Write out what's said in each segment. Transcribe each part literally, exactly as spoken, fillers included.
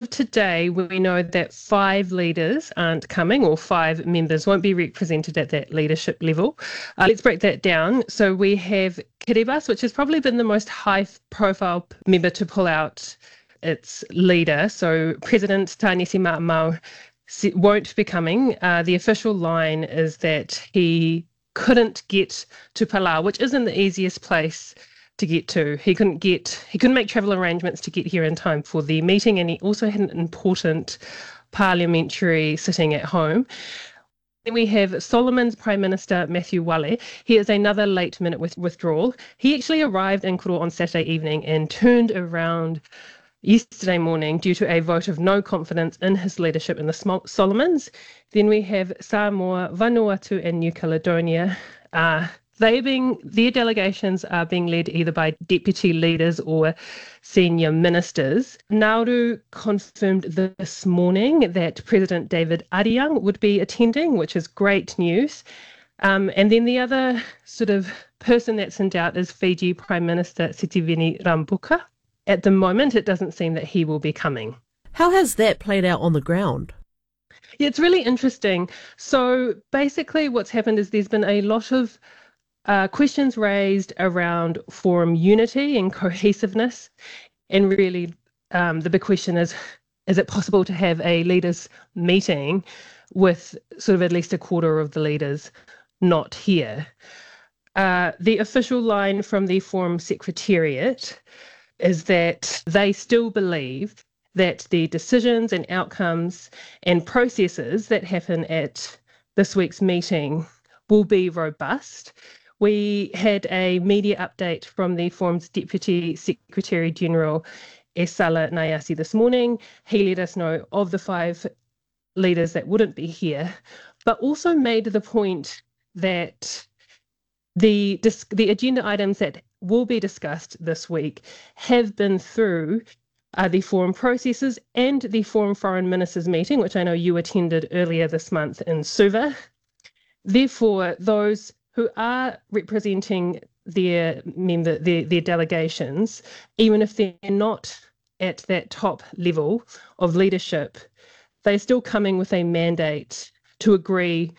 of today, we know that five leaders aren't coming, or five members won't be represented at that leadership level. Uh, let's break that down. So we have Kiribati, which has probably been the most high-profile member to pull out its leader. So President Tānesi Ma'amau won't be coming. Uh, the official line is that he couldn't get to Palau, which isn't the easiest place to get to. He couldn't get, he couldn't make travel arrangements to get here in time for the meeting, and he also had an important parliamentary sitting at home. Then we have Solomon's Prime Minister, Matthew Wale. He is another late-minute with- withdrawal. He actually arrived in Koro on Saturday evening and turned around yesterday morning due to a vote of no confidence in his leadership in the Sm- Solomons. Then we have Samoa, Vanuatu and New Caledonia. Uh, They being, their delegations are being led either by deputy leaders or senior ministers. Nauru confirmed this morning that President David Ariang would be attending, which is great news. Um, and then the other sort of person that's in doubt is Fiji Prime Minister Sitiveni Rabuka. At the moment, it doesn't seem that he will be coming. How has that played out on the ground? Yeah, it's really interesting. So basically what's happened is there's been a lot of Uh, questions raised around forum unity and cohesiveness, and really um, the big question is, is it possible to have a leaders meeting with sort of at least a quarter of the leaders not here? Uh, the official line from the forum secretariat is that they still believe that the decisions and outcomes and processes that happen at this week's meeting will be robust. We had a media update from the forum's Deputy Secretary General, Esala Nayasi, this morning. He let us know of the five leaders that wouldn't be here, but also made the point that the, the agenda items that will be discussed this week have been through uh, the forum processes and the forum foreign ministers meeting, which I know you attended earlier this month in Suva. Therefore, those who are representing their member, their, their delegations, even if they're not at that top level of leadership, they're still coming with a mandate to agree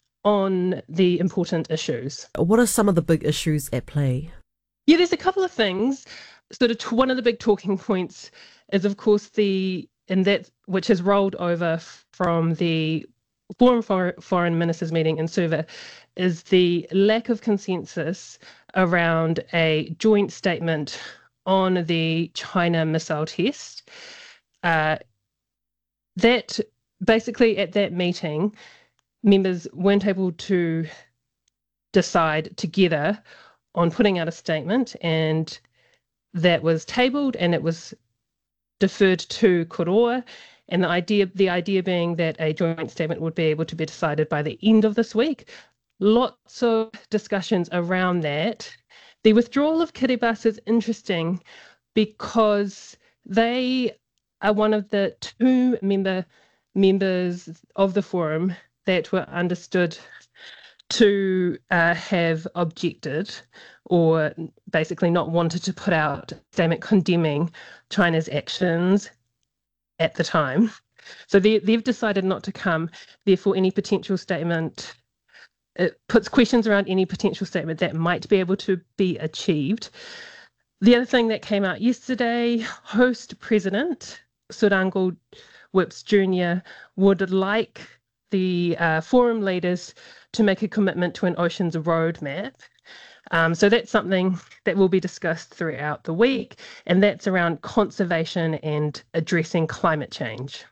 on the important issues. What are some of the big issues at play? Yeah, there's a couple of things. Sort of t- one of the big talking points is, of course, the and that which has rolled over from the Forum for Foreign Ministers meeting in Suva, is the lack of consensus around a joint statement on the China missile test. Uh, that basically at that meeting, members weren't able to decide together on putting out a statement, and that was tabled and it was deferred to Koroa. And the idea, the idea being that a joint statement would be able to be decided by the end of this week. Lots of discussions around that. The withdrawal of Kiribati is interesting because they are one of the two member members of the forum that were understood to uh, have objected or basically not wanted to put out a statement condemning China's actions at the time. So they, they've decided not to come. Therefore, any potential statement, it puts questions around any potential statement that might be able to be achieved. The other thing that came out yesterday, host president Surango Whips Junior would like the uh, forum leaders to make a commitment to an oceans roadmap. Um, so that's something that will be discussed throughout the week, and that's around conservation and addressing climate change.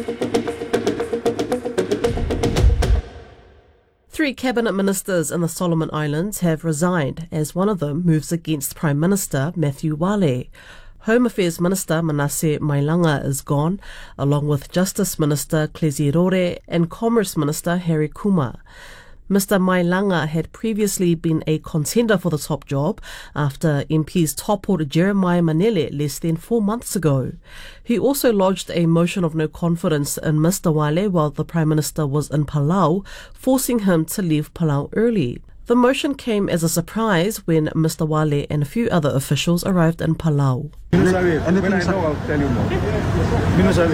Three cabinet ministers in the Solomon Islands have resigned as one of them moves against Prime Minister Matthew Wale. Home Affairs Minister Manasseh Mailanga is gone, along with Justice Minister Klezi Rore and Commerce Minister Harry Kuma. Mister Mailanga had previously been a contender for the top job after M Ps toppled Jeremiah Manele less than four months ago. He also lodged a motion of no confidence in Mister Wale while the Prime Minister was in Palau, forcing him to leave Palau early. The motion came as a surprise when Mister Wale and a few other officials arrived in Palau. When I know, I'll tell you more.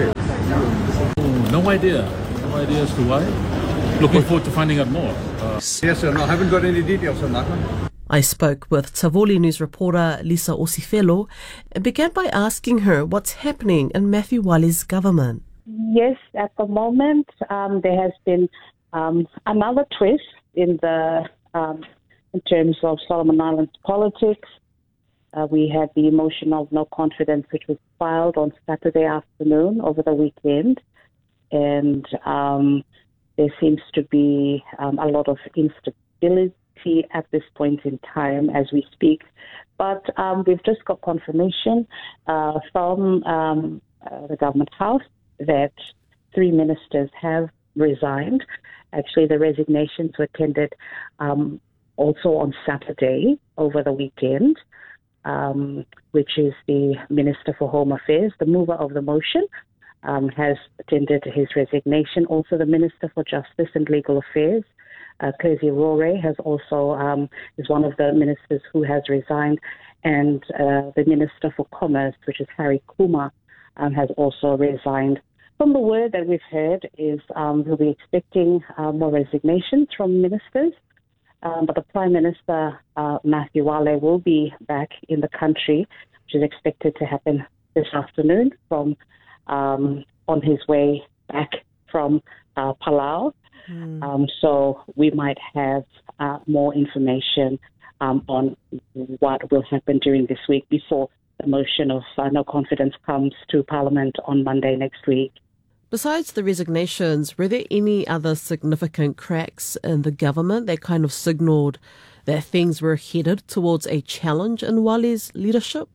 Oh, no idea. No idea as to why. Looking forward to finding out more. Uh, yes, sir. No, I haven't got any details on that one. I spoke with Tavoli News reporter Lisa Osifelo and began by asking her what's happening in Matthew Wale's government. Yes, at the moment um, there has been um, another twist in the um, in terms of Solomon Islands politics. Uh, we had the motion of no confidence, which was filed on Saturday afternoon over the weekend, and um, there seems to be um, a lot of instability at this point in time as we speak. But um, we've just got confirmation uh, from um, uh, the government house that three ministers have resigned. Actually, the resignations were tendered um, also on Saturday over the weekend, um, which is the Minister for Home Affairs, the mover of the motion, um, has tendered his resignation. Also, the Minister for Justice and Legal Affairs, Uh, Klezi Rore, has also um, is one of the ministers who has resigned, and uh, the Minister for Commerce, which is Harry Kuma, um, has also resigned. From the word that we've heard is um, we'll be expecting uh, more resignations from ministers, um, but the Prime Minister, uh, Matthew Wale, will be back in the country, which is expected to happen this afternoon from um, on his way back from uh, Palau. Mm. Um, so we might have uh, more information um, on what will happen during this week before the motion of uh, no confidence comes to Parliament on Monday next week. Besides the resignations, were there any other significant cracks in the government that kind of signalled that things were headed towards a challenge in Wale's leadership?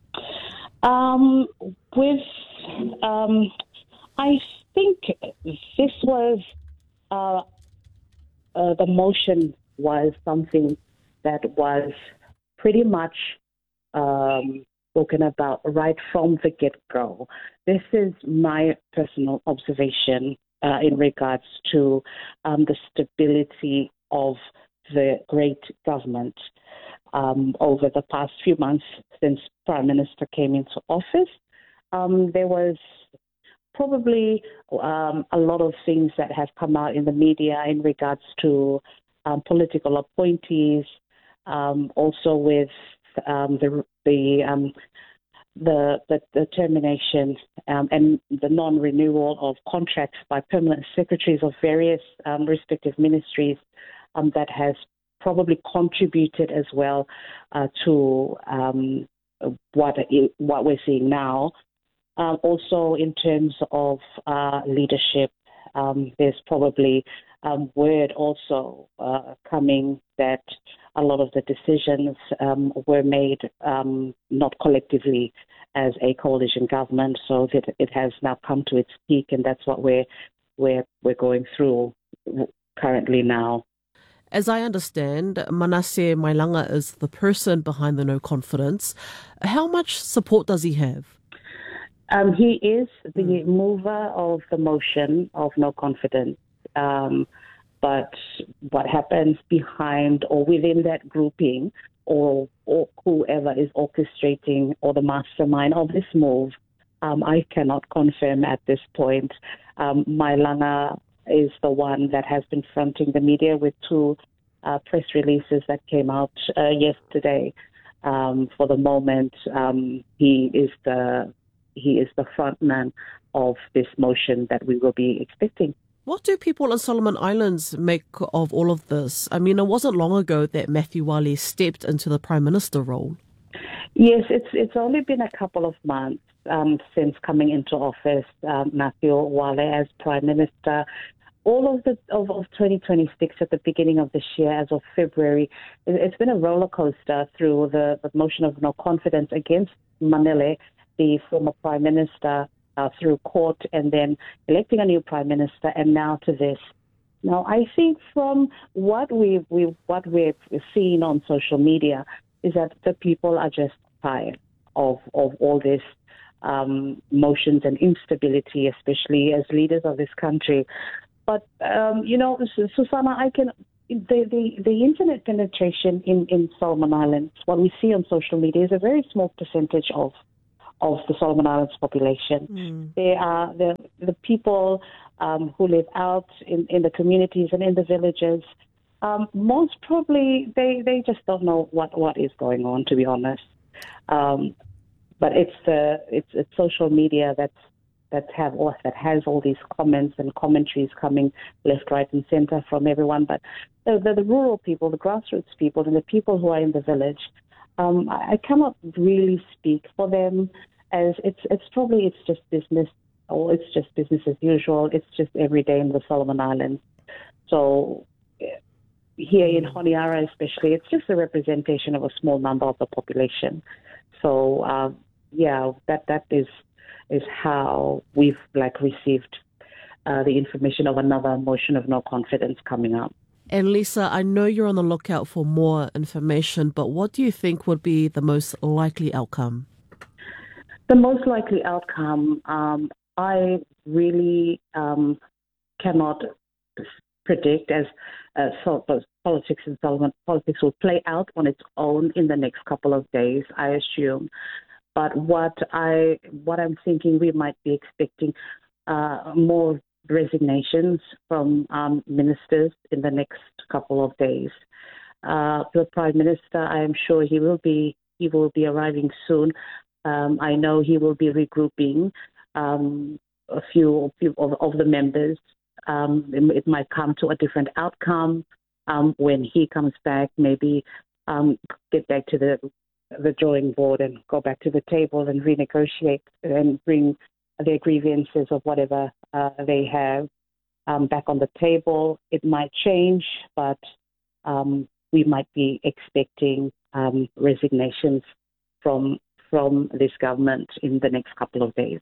Um, with, um, I think this was Uh, uh, the motion was something that was pretty much um, spoken about right from the get-go. This is my personal observation uh, in regards to um, the stability of the great government um, over the past few months since Prime Minister came into office. Um, there was probably um, a lot of things that have come out in the media in regards to um, political appointees, um, also with um, the the, um, the the the termination um, and the non-renewal of contracts by permanent secretaries of various um, respective ministries, um, that has probably contributed as well uh, to um, what what we're seeing now. Um, also, in terms of uh, leadership, um, there's probably um, word also uh, coming that a lot of the decisions um, were made um, not collectively as a coalition government, so that it has now come to its peak, and that's what we're we're we're going through currently now. As I understand, Manasseh Mailanga is the person behind the no confidence. How much support does he have? Um, he is the mover of the motion of no confidence. Um, but what happens behind or within that grouping, or, or whoever is orchestrating or the mastermind of this move, um, I cannot confirm at this point. Um, Mailanga is the one that has been fronting the media with two uh, press releases that came out uh, yesterday. Um, for the moment, um, he is the He is the front man of this motion that we will be expecting. What do people in Solomon Islands make of all of this? I mean, it wasn't long ago that Matthew Wale stepped into the Prime Minister role. Yes, it's it's only been a couple of months um, since coming into office, um, Matthew Wale as Prime Minister. All of the of, of twenty twenty-six at the beginning of this year, as of February, it, it's been a roller coaster through the, the motion of no confidence against Manele, the former Prime Minister, uh, through court, and then electing a new Prime Minister, and now to this. Now, I think from what we've, we've, what we've seen on social media is that the people are just tired of, of all this um, motions and instability, especially as leaders of this country. But, um, you know, Susanna, I can... The, the, the internet penetration in, in Solomon Islands, what we see on social media, is a very small percentage of of the Solomon Islands population. Mm. There are there the people um, who live out in, in the communities and in the villages, um, most probably they, they just don't know what, what is going on, to be honest. Um, but it's the it's, it's social media that's that have or that has all these comments and commentaries coming left, right, and centre from everyone. But the, the, the rural people, the grassroots people, and the people who are in the village, um, I, I cannot really speak for them, as it's it's probably it's just business, or it's just business as usual. It's just every day in the Solomon Islands. So here in Honiara, especially, it's just a representation of a small number of the population. So uh, yeah, that that is. is how we've like received uh, the information of another motion of no confidence coming up. And Lisa, I know you're on the lookout for more information, but what do you think would be the most likely outcome? The most likely outcome, um, I really um, cannot predict, as uh, so, politics and Solomon politics will play out on its own in the next couple of days, I assume. But what I what I'm thinking, we might be expecting uh, more resignations from um, ministers in the next couple of days. Uh, the Prime Minister, I am sure he will be he will be arriving soon. Um, I know he will be regrouping um, a few, a few of, of the members. Um, it, it might come to a different outcome um, when he comes back. Maybe um, get back to the the drawing board and go back to the table and renegotiate and bring their grievances of whatever uh, they have um, back on the table. It might change, but um, we might be expecting um, resignations from from this government in the next couple of days.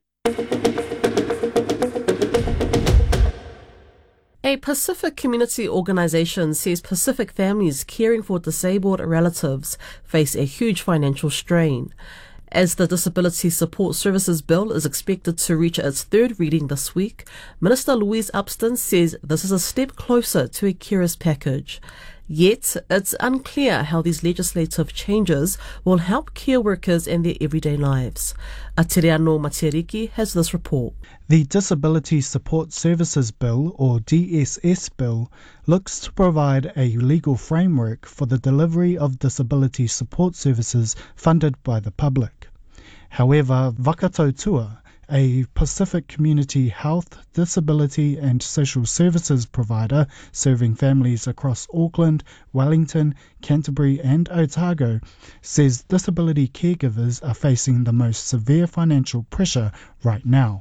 A Pacific community organisation says Pacific families caring for disabled relatives face a huge financial strain. As the Disability Support Services Bill is expected to reach its third reading this week, Minister Louise Upston says this is a step closer to a carers package. Yet, it's unclear how these legislative changes will help care workers in their everyday lives. Atiriano Matiariki has this report. The Disability Support Services Bill, or D S S Bill, looks to provide a legal framework for the delivery of disability support services funded by the public. However, Vakatautua, a Pacific community health, disability and social services provider serving families across Auckland, Wellington, Canterbury and Otago, says disability caregivers are facing the most severe financial pressure right now.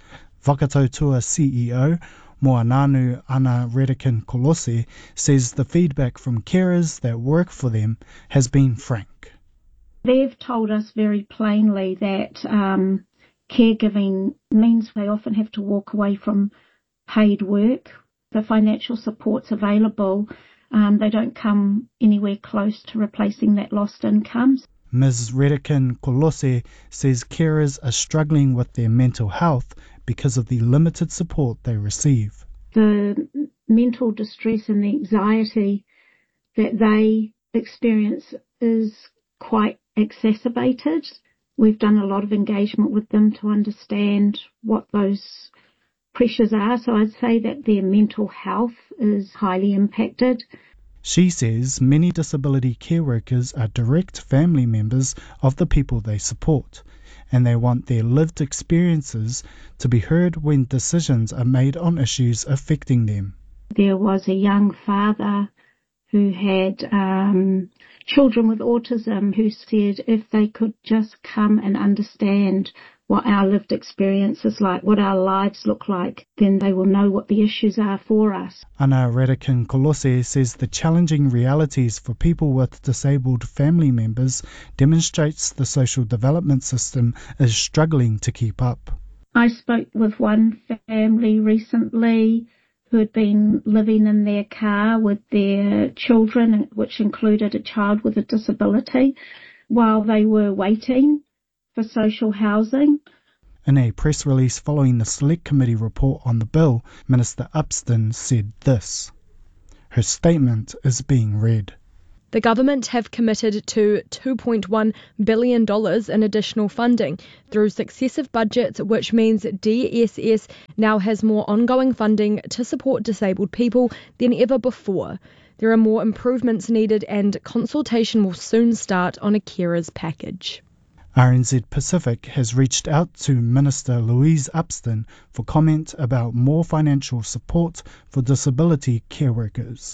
Vakatautua C E O Moananu Ana Redican Kolose says the feedback from carers that work for them has been frank. They've told us very plainly that um, caregiving means they often have to walk away from paid work. The financial supports available, um, they don't come anywhere close to replacing that lost income. Miz Redican Kolose says carers are struggling with their mental health because of the limited support they receive. The mental distress and the anxiety that they experience is quite exacerbated. We've done a lot of engagement with them to understand what those pressures are. So I'd say that their mental health is highly impacted. She says many disability care workers are direct family members of the people they support, and they want their lived experiences to be heard when decisions are made on issues affecting them. There was a young father who had um, children with autism who said if they could just come and understand what our lived experience is like, what our lives look like, then they will know what the issues are for us. Ana Redican Kolose says the challenging realities for people with disabled family members demonstrates the social development system is struggling to keep up. I spoke with one family recently who had been living in their car with their children, which included a child with a disability, while they were waiting for social housing. In a press release following the Select Committee report on the bill, Minister Upston said this. Her statement is being read. The government have committed to two point one billion dollars in additional funding through successive budgets, which means D S S now has more ongoing funding to support disabled people than ever before. There are more improvements needed and consultation will soon start on a carers package. R N Z Pacific has reached out to Minister Louise Upston for comment about more financial support for disability care workers.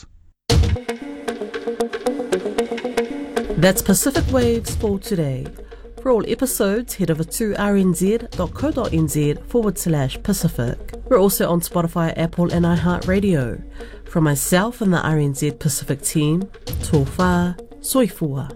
That's Pacific Waves for today. For all episodes, head over to rnz.co.nz forward slash Pacific. We're also on Spotify, Apple and iHeartRadio. From myself and the R N Z Pacific team, tō whā, soifua.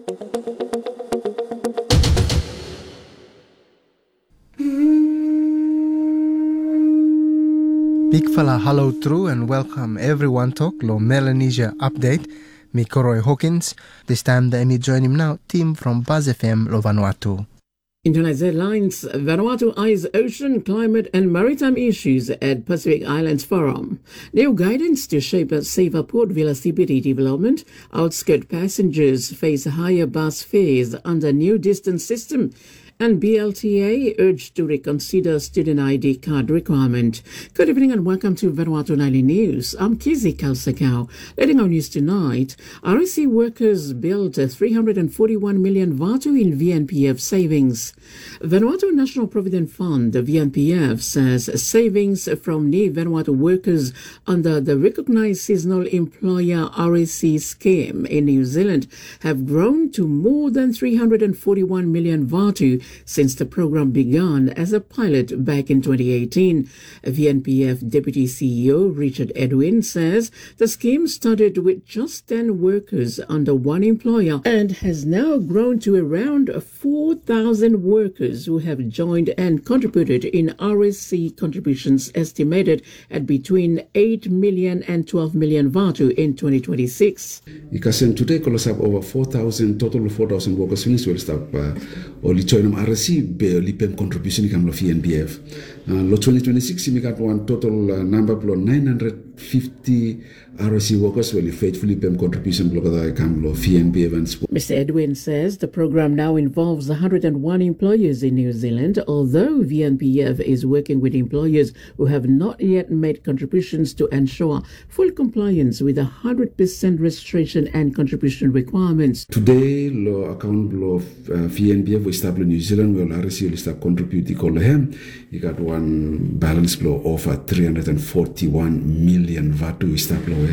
Big fella hello true and welcome everyone to Lo Melanesia Update. Me Koroi Hawkins. This time the me join him now, team from Buzz F M Lo Vanuatu. In tonight's headlines, Vanuatu eyes ocean, climate and maritime issues at Pacific Islands Forum. New guidance to shape a safer Port Vila C B D development. Outskirt passengers face higher bus fares under new distance system. And B L T A urged to reconsider student I D card requirement. Good evening and welcome to Vanuatu Nightly News. I'm Kizzy Kalsakau. Leading our news tonight, R S C workers built three hundred forty-one million Vatu in V N P F savings. Vanuatu National Provident Fund, the V N P F, says savings from Ni Vanuatu workers under the Recognised Seasonal Employer R S C scheme in New Zealand have grown to more than three hundred forty-one million Vatu since the program began as a pilot back in twenty eighteen. V N P F Deputy C E O Richard Edwin says the scheme started with just ten workers under one employer and has now grown to around four thousand workers who have joined and contributed in R S C contributions estimated at between eight million and twelve million Vatu in twenty twenty-six. Ikasen today kolosap over four thousand, total of four thousand workers finis will stop or join R S C be lipem contribution kam lo V N P F. Uh, lo twenty twenty-six we got one total uh, number of nine hundred fifty R S C workers will faithfully pay contribution block kam lo V N P F. Mister Edwin says the program now involves one hundred one employers in New Zealand, although V N P F is working with employers who have not yet made contributions to ensure full compliance with the one hundred percent registration and contribution requirements. Today, lo account lo uh, V N P F we establish New Zealand will R S C will start contributing all hem. You got one balance flow of uh, three hundred forty-one million Vatu established.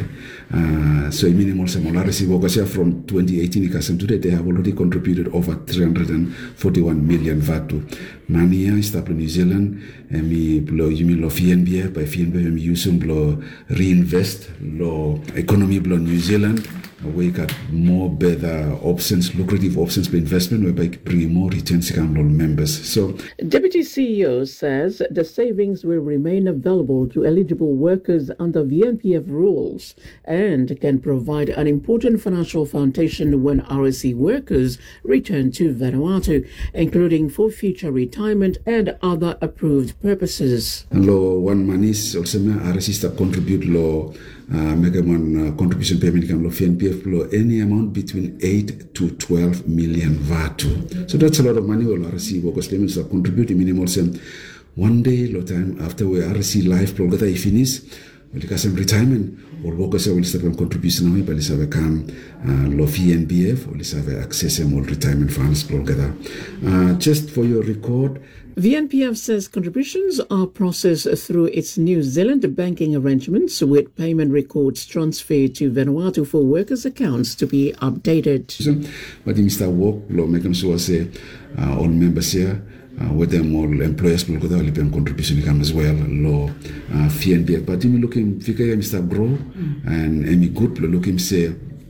Uh, so minimal some R S C workers here from twenty eighteen today they have already contributed over three hundred forty-one million Vatu. Mania established New Zealand and me blow you mean lo V N P F by V N P F me use blow reinvest lo economy blow New Zealand. We got more better options, lucrative options for investment, whereby bring more returns to members. So, Deputy C E O says the savings will remain available to eligible workers under V N P F rules and can provide an important financial foundation when R S C workers return to Vanuatu, including for future retirement and other approved purposes. And lo one money is also R S C start contribute lo. Uh, make one uh, contribution payment can lo V N P F lo any amount between eight to twelve million Vatu. So that's a lot of money. Well, R S C workers limits are contributing minimal same one day lo time after we R S C life pro gata finish. Well, because some retirement or workers will start on contribution now, but let's have a come lo V N P F or let's have access to more retirement funds pro gata. Uh, just for your record. V N P F says contributions are processed through its New Zealand banking arrangements with payment records transferred to Vanuatu for workers' accounts to be updated. But in Mister Work, law making sure say all members here, uh, with them all employers will go there pay contribution come as well, law uh, V N P F. But in looking figure Mister Grow and Amy Good looking say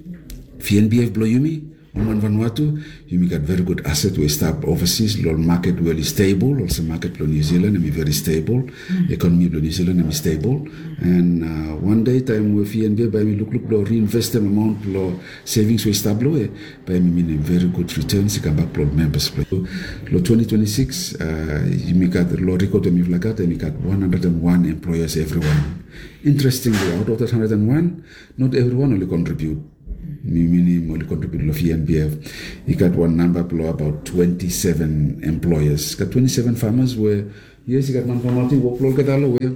V N P F blow you me. On Vanuatu, you got very good asset. We start overseas. Low market really stable. Also market for New Zealand and be very stable. Mm. Economy for New Zealand and be stable. Mm. And uh, one day time with V N B by me look look low reinvest them amount low savings we establish. By me meaning very good returns. You come back for members. Low twenty twenty six. Uh, you got low record and you like that and you got one hundred and one employers everyone. Interestingly, out of that one hundred and one, not everyone only contribute. Mimi only contribute lo F N B F. He got one number below about twenty-seven employers. Got twenty-seven farmers where yes, he got one farmer work lo kadalo where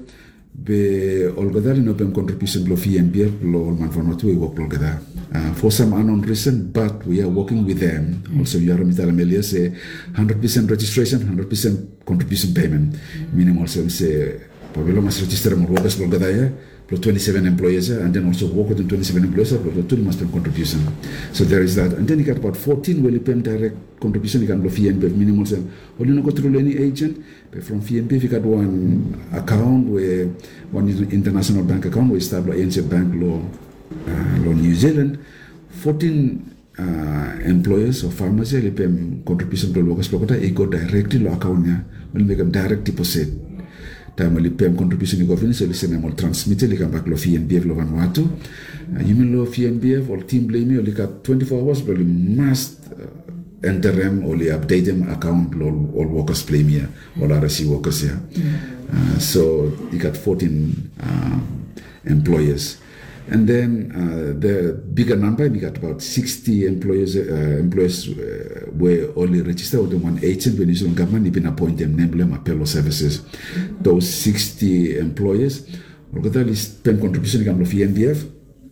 be all kadalo no pem contribution lo F N B F lo all man farmer to work lo kada. For some unknown reason, but we are working with them. Mm-hmm. Also, you are Mitala Melia say one hundred percent registration, one hundred percent contribution payment. Mm-hmm. Meaning also say Pablo must register more workers lo kada plus twenty-seven employees, and then also work with twenty-seven employees, plus two must pay contribution. So there is that. And then you got about fourteen will pay direct contribution, you can go F N B F minimum. So, well, you don't go through any agent, but from F N B F, you got one account where one international bank account where established A N Z Bank law, uh, law New Zealand, fourteen uh, employers or farmers, they pay contribution to workers, they go directly to account, will make a direct deposit. Time will pay contribution to government, so listen, I'm all transmitted, like I'm back to F N B F, lo Vanuatu. You mean lo F N B F, or team blame me, or like at twenty-four hours, but you must uh, enter them, or update them account, all workers blame here, all R S C workers here. Uh, so you got fourteen uh, employers. And then uh, the bigger number, we got about sixty employees, uh, employees uh, were only registered with the one agent when the government even appoint them, namely Apello Services. Those sixty employees, we've got this pen contribution come from F N B F,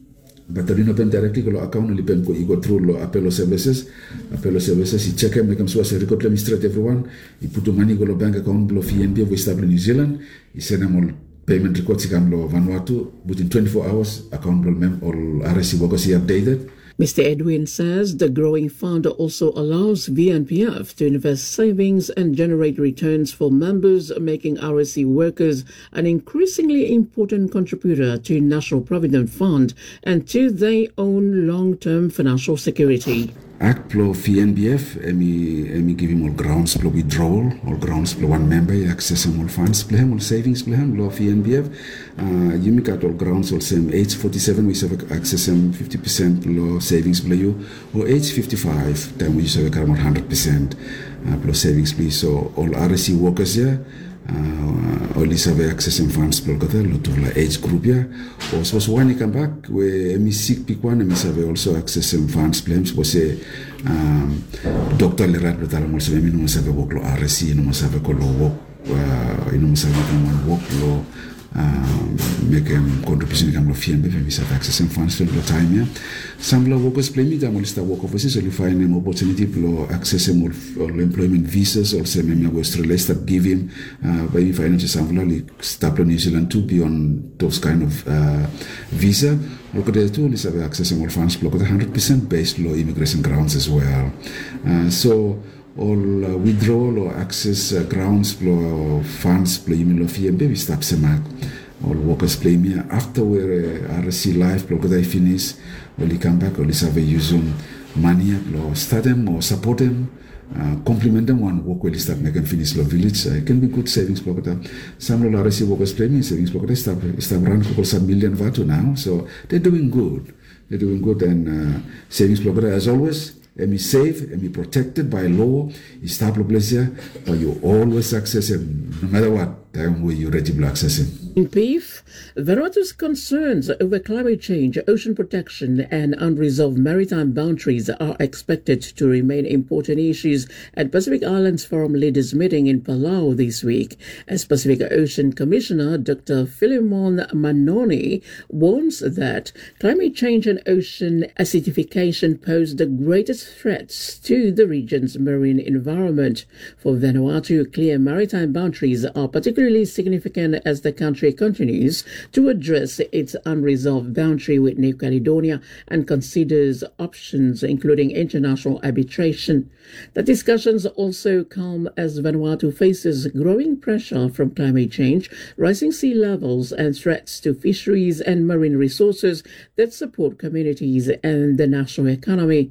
but the no pen directly go account only pen go through Apello Services. Apello Services, he check them, make them so as a record administrate everyone. He put the money go to bank account below F N B F, we established in New Zealand. He send them all. Payment records come to Vanuatu within twenty-four hours. Account will all R S C workers he updated. Mister Edwin says the growing fund also allows V N P F to invest savings and generate returns for members, making R S C workers an increasingly important contributor to National Provident Fund and to their own long-term financial security. Act plo F N B F, emi emi give him all grounds plo withdrawal, all grounds plo one member, access him all funds plo him, all savings plo him, lo F N B F. Uh, you make out all grounds all same age forty-seven, we have access him fifty percent lo savings plo you, or age fifty-five, then we have one hundred percent uh, plo savings plo. So all R S C workers here, uh, only have access him funds plo kata lo to la age group here. Or suppose when he come back, we emi sick pick one, emi have also access him funds plo him. Suppose say um, doctor lerat betal also emi no have work lo R S C, no have ko lo work, uh, no have work lo. Um, make a um, contribution to the F N B F and we have access and funds for the time here. Some law workers play me, they start work offices, so you find an opportunity to access them all employment visas, also maybe Australia start give him, uh, by financial some law, like start in New Zealand to be on those kind of uh, visa. Look at that too, you have access and all funds, look at one hundred percent based law immigration grounds as well. Uh, so, all uh, withdrawal or access uh, grounds or funds play in F N B we stop semak all workers play me after we uh, R S C life block they finish only come back only have a use money or start them or support them uh, compliment them one work will start making finish the village uh, it can be good savings block some of R S C workers play me savings block they start start run couple some million vatu now so they're doing good they're doing good and uh, savings block as always and be safe and be protected by law, established but you always access him, no matter what time where you're ready to access him. In P I F, Vanuatu's concerns over climate change, ocean protection and unresolved maritime boundaries are expected to remain important issues at Pacific Islands Forum Leaders Meeting in Palau this week. As Pacific Ocean Commissioner Doctor Philemon Manoni warns that climate change and ocean acidification pose the greatest threats to the region's marine environment. For Vanuatu, clear maritime boundaries are particularly significant as the country continues to address its unresolved boundary with New Caledonia and considers options including international arbitration. The discussions also come as Vanuatu faces growing pressure from climate change, rising sea levels and threats to fisheries and marine resources that support communities and the national economy.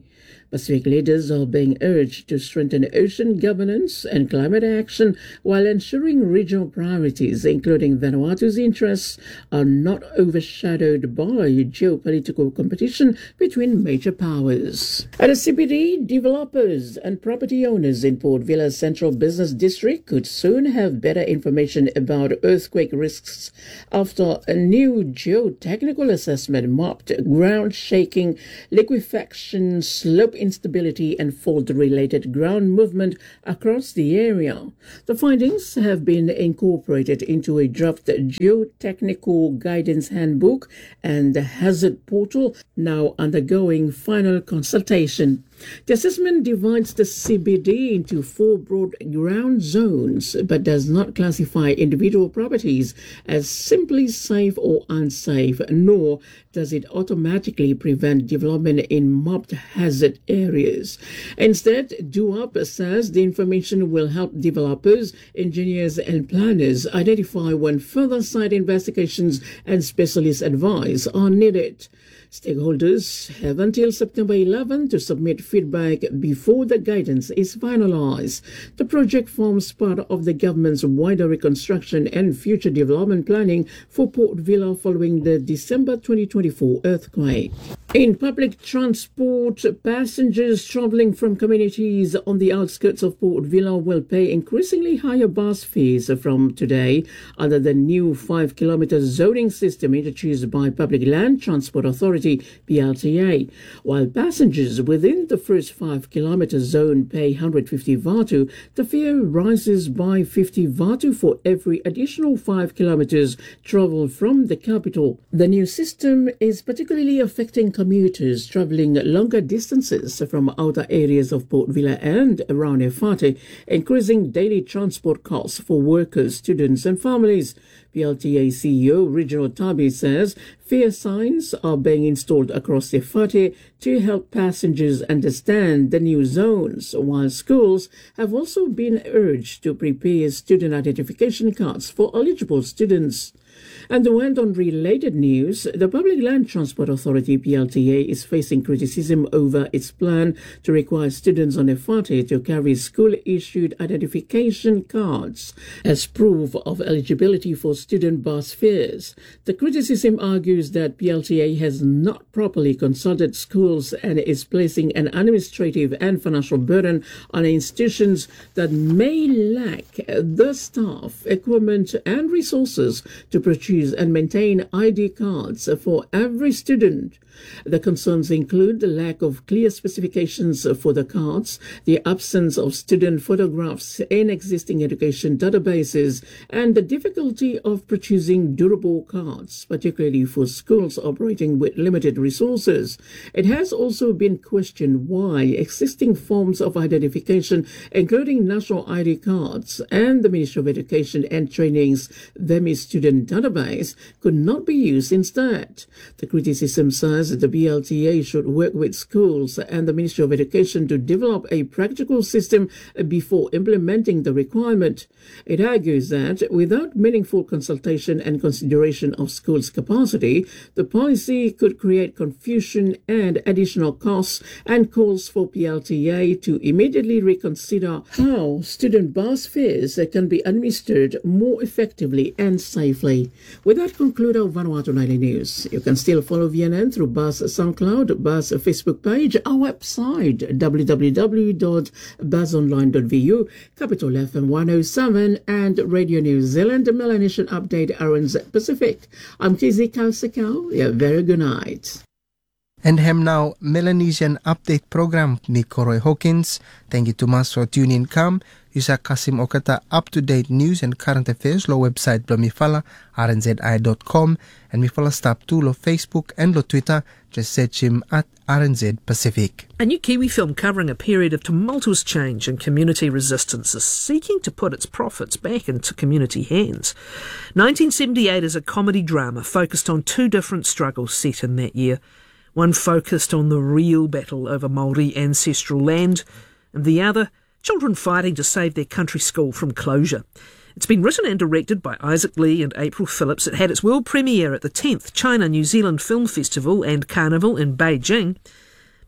Pacific leaders are being urged to strengthen ocean governance and climate action while ensuring regional priorities, including Vanuatu's interests, are not overshadowed by geopolitical competition between major powers. At the C B D, developers and property owners in Port Vila's Central Business District could soon have better information about earthquake risks after a new geotechnical assessment mapped ground shaking, liquefaction, slope instability and fault-related ground movement across the area. The findings have been incorporated into a draft geotechnical guidance handbook and the hazard portal, now undergoing final consultation. The assessment divides the C B D into four broad ground zones but does not classify individual properties as simply safe or unsafe, nor does it automatically prevent development in mapped hazard areas. Instead, D U A P says the information will help developers, engineers and planners identify when further site investigations and specialist advice are needed. Stakeholders have until September eleventh to submit feedback before the guidance is finalized. The project forms part of the government's wider reconstruction and future development planning for Port Vila following the December twenty twenty-four earthquake. In public transport, passengers travelling from communities on the outskirts of Port Vila will pay increasingly higher bus fares from today under the new five kilometre zoning system introduced by Public Land Transport Authority P L T A, while passengers within the first five kilometre zone pay one hundred fifty vatu, the fare rises by fifty vatu for every additional five kilometres travelled from the capital. The new system is particularly affecting commuters travelling longer distances from outer areas of Port Vila and around Efate, increasing daily transport costs for workers, students and families. P L T A C E O Reginald Tabi says fare signs are being installed across Efate to help passengers understand the new zones, while schools have also been urged to prepare student identification cards for eligible students. And to end on related news, the Public Land Transport Authority P L T A is facing criticism over its plan to require students on Efate to carry school-issued identification cards as proof of eligibility for student bus fares. The criticism argues that P L T A has not properly consulted schools and is placing an administrative and financial burden on institutions that may lack the staff, equipment and resources to produce and maintain I D cards for every student. The concerns include the lack of clear specifications for the cards, the absence of student photographs in existing education databases, and the difficulty of producing durable cards, particularly for schools operating with limited resources. It has also been questioned why existing forms of identification, including national I D cards and the Ministry of Education and Training's VEMI student database, could not be used instead. The criticism says the B L T A should work with schools and the Ministry of Education to develop a practical system before implementing the requirement. It argues that without meaningful consultation and consideration of schools' capacity, the policy could create confusion and additional costs, and calls for P L T A to immediately reconsider how student bus fares can be administered more effectively and safely. With that, conclude our Vanuatu Nightly News. You can still follow V N N through Buzz SoundCloud, Buzz Facebook page, our website w w w dot buzz online dot v u, Capital F M one oh seven and Radio New Zealand Melanesian Update R N Z Pacific. I'm Kizzy Kausikau. Yeah, very good night. And hem now Melanesian Update program ni Koroi Hawkins. Thank you to mas for tuning come. Yusa Kasim Okata up-to-date news and current affairs lo website blo mifala r n z i dot com and mifala stop to lo Facebook and lo Twitter. Just search him at R N Z Pacific. A new Kiwi film covering a period of tumultuous change and community resistance is seeking to put its profits back into community hands. nineteen seventy-eight is a comedy drama focused on two different struggles set in that year. One focused on the real battle over Māori ancestral land, and the other, children fighting to save their country school from closure. It's been written and directed by Isaac Lee and April Phillips. It had its world premiere at the tenth China New Zealand Film Festival and Carnival in Beijing.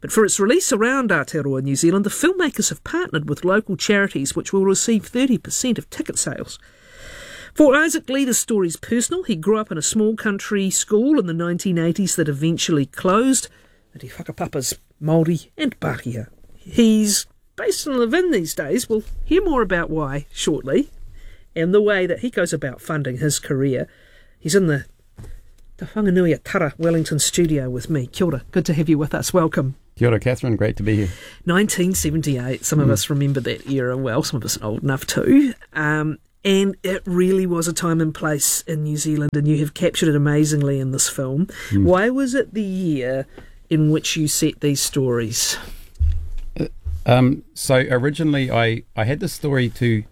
But for its release around Aotearoa, New Zealand, the filmmakers have partnered with local charities which will receive thirty percent of ticket sales. For Isaac Lee, the story's personal. He grew up in a small country school in the nineteen eighties that eventually closed. And he whakapapa's Māori and Pākehā. He's based in Levin these days. We'll hear more about why shortly, and the way that he goes about funding his career. He's in the Te Whanganui Tara Wellington studio with me. Kia ora, good to have you with us. Welcome. Kia ora, Catherine, great to be here. nineteen seventy-eight, some of mm. us remember that era well, some of us are old enough too. Um, and it really was a time and place in New Zealand, and you have captured it amazingly in this film. Mm. Why was it the year in which you set these stories? Uh, um, so originally I, I had this story to